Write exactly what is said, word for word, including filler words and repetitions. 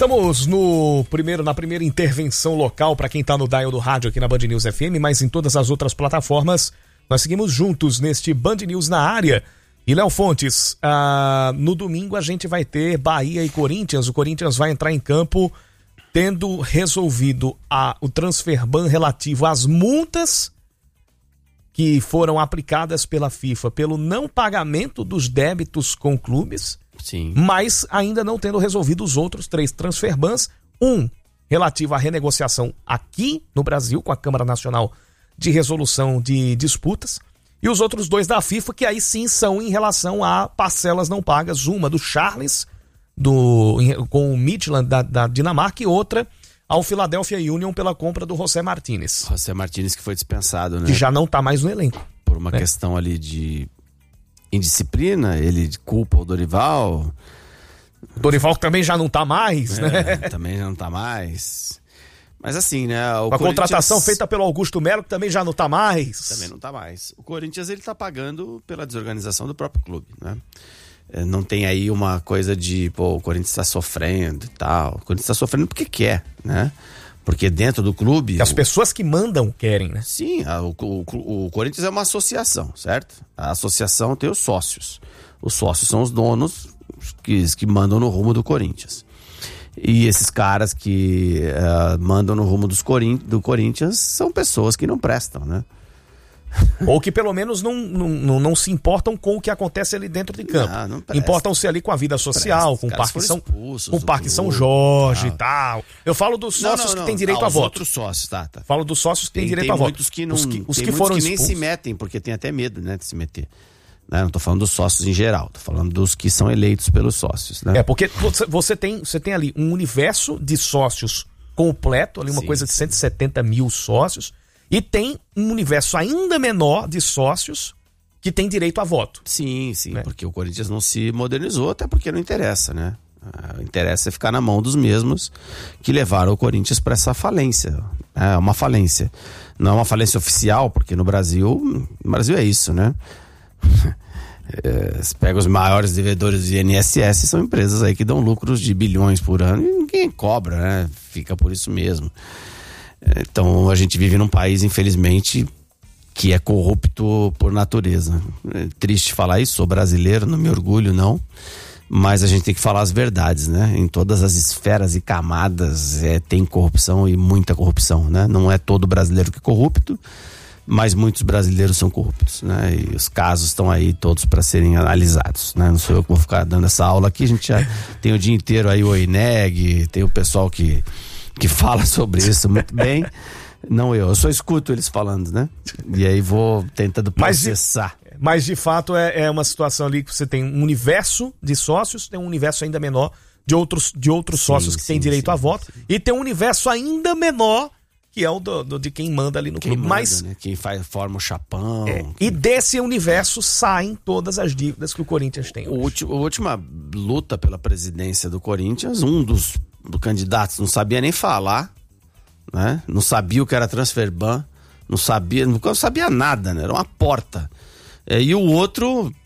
Estamos no primeiro, na primeira intervenção local para quem está no dial do rádio aqui na Band News F M, mas em todas as outras plataformas nós seguimos juntos neste Band News na área. E Léo Fontes, ah, no domingo a gente vai ter Bahia e Corinthians. O Corinthians vai entrar em campo tendo resolvido a, o transfer ban relativo às multas que foram aplicadas pela FIFA pelo não pagamento dos débitos com clubes. Sim. Mas ainda não tendo resolvido os outros três transfer bans. Um relativo à renegociação aqui no Brasil com a Câmara Nacional de Resolução de Disputas. E os outros dois da FIFA, que aí sim são em relação a parcelas não pagas. Uma do Charles, do, com o Midland da, da Dinamarca, e outra ao Philadelphia Union pela compra do José Martínez. José Martínez que foi dispensado, né? Que já não está mais no elenco. Por uma né? questão ali de indisciplina, ele culpa o Dorival. Dorival que também já não tá mais, é, né? Também já não tá mais. Mas assim, né? O a contratação Corinthians... feita pelo Augusto Melo, que também já não tá mais. Também não tá mais. O Corinthians, ele tá pagando pela desorganização do próprio clube, né? É, não tem aí uma coisa de, pô, o Corinthians tá sofrendo e tal. O Corinthians tá sofrendo porque quer, né? Porque dentro do clube... Que as pessoas que mandam querem, né? Sim, a, o, o, o Corinthians é uma associação, certo? A associação tem os sócios. Os sócios são os donos que, que mandam no rumo do Corinthians. E esses caras que uh, mandam no rumo dos Corin- do Corinthians são pessoas que não prestam, né? Ou que pelo menos não, não, não, não se importam com o que acontece ali dentro de campo. Não, não presta. Importam-se ali com a vida social, Presta. com o Parque, São, com o Parque São clube, Jorge ah. e tal. Eu falo dos sócios não, não, que não. têm direito ah, a os voto. outros sócios, tá, tá. Falo dos sócios que têm tem, direito tem a voto. Muitos que não, os que, os tem que muitos foram que nem expulsos. se metem, porque tem até medo, né, de se meter. Né? Não tô falando dos sócios em geral, tô falando dos que são eleitos pelos sócios, né? É, porque você, você, tem, você tem ali um universo de sócios completo, ali uma sim, coisa de sim. cento e setenta mil sócios, e tem um universo ainda menor de sócios que tem direito a voto. Sim, sim, né? Porque o Corinthians não se modernizou, até porque não interessa, né? Ah, interessa é ficar na mão dos mesmos que levaram o Corinthians para essa falência. É uma falência. Não é uma falência oficial, porque no Brasil, no Brasil é isso, né? É, você pega os maiores devedores de I N S S, são empresas aí que dão lucros de bilhões por ano e ninguém cobra, né? Fica por isso mesmo. Então a gente vive num país, infelizmente, que é corrupto por natureza. É triste falar isso, sou brasileiro, não me orgulho não, mas a gente tem que falar as verdades, né? Em todas as esferas e camadas é, tem corrupção, e muita corrupção, né? Não é todo brasileiro que é corrupto, mas muitos brasileiros são corruptos, né? E os casos estão aí todos para serem analisados, né? Não sou eu que vou ficar dando essa aula aqui, a gente já tem o dia inteiro aí o I N E G, tem o pessoal que, que fala sobre isso muito bem. Não eu, eu só escuto eles falando, né? E aí vou tentando processar. Mas de, mas de fato é, é uma situação ali que você tem um universo de sócios, tem um universo ainda menor de outros, de outros sim, sócios que sim, têm direito sim, a voto, sim. E tem um universo ainda menor que é o do, do, de quem manda ali no quem clube. Manda, mas né? Quem faz, forma o chapão. É, quem... E desse universo saem todas as dívidas que o Corinthians tem. O último, a última luta pela presidência do Corinthians, um dos do candidatos não sabia nem falar, né? Não sabia o que era transfer ban, não sabia, não sabia nada, né? Era uma porta. É, e o outro